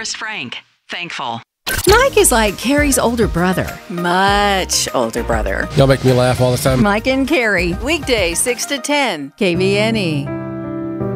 Forrest Frank. Thankful. Mike is like Carrie's older brother. Much older brother. Y'all make me laugh all the time. Mike and Carrie. Weekday 6 to 10. KVNE.